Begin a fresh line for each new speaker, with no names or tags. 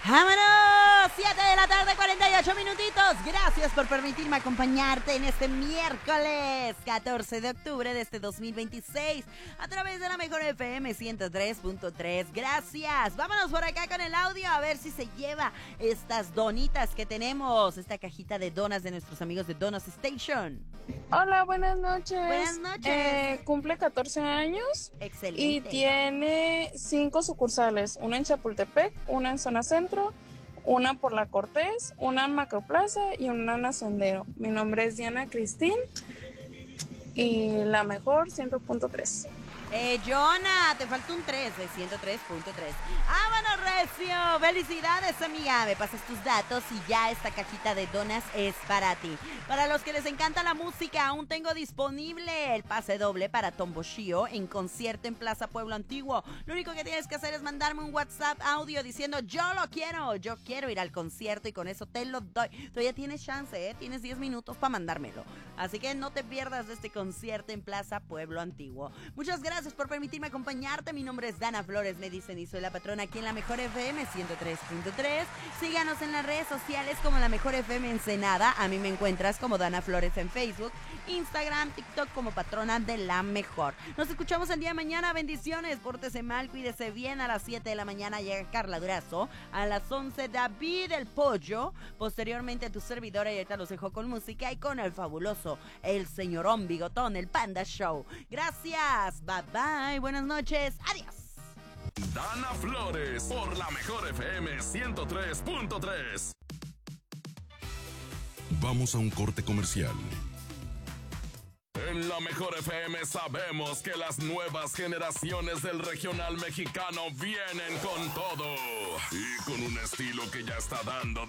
¡Vámonos! 7 de la tarde, 48 minutitos. Gracias por permitirme acompañarte en este miércoles 14 de octubre de este 2026 a través de la mejor FM 103.3. Gracias. Vámonos por acá con el audio a ver si se lleva estas donitas que tenemos, esta cajita de donas de nuestros amigos de Donas Station.
Hola, buenas noches.
Buenas noches.
Cumple 14 años.
Excelente.
Y tiene 5 sucursales, una en Chapultepec, una en Zona Centro, una por La Cortés, una en Macroplaza y una en Ascendero. Mi nombre es Diana Cristín y la mejor 100.3.
Jonah, te falta un 3 de 103.3. ¡Vámonos, recio! ¡Felicidades, amiga! Me pasas tus datos y ya esta cajita de donas es para ti. Para los que les encanta la música, aún tengo disponible el pase doble para Tomboshio en concierto en Plaza Pueblo Antiguo. Lo único que tienes que hacer es mandarme un WhatsApp audio diciendo yo quiero ir al concierto y con eso te lo doy. Todavía tienes chance, tienes 10 minutos para mandármelo. Así que no te pierdas de este concierto en Plaza Pueblo Antiguo. Muchas gracias por permitirme acompañarte. Mi nombre es Dana Flores, me dicen, y soy la patrona aquí en la Mejor FM 103.3. Síganos en las redes sociales como la Mejor FM Ensenada. A mí me encuentras como Dana Flores en Facebook, Instagram, TikTok como patrona de la Mejor. Nos escuchamos el día de mañana. Bendiciones, pórtese mal, cuídese bien. A las 7 de la mañana llega Carla Durazo. A las 11 David el Pollo. Posteriormente tu servidora, y ahorita los dejo con música y con el fabuloso, el señorón Bigotón, el Panda Show. Gracias, bye bye, buenas noches, adiós.
Dana Flores por la Mejor FM 103.3. Vamos a un corte comercial. En la Mejor FM sabemos que las nuevas generaciones del regional mexicano vienen con todo y con un estilo que ya está dando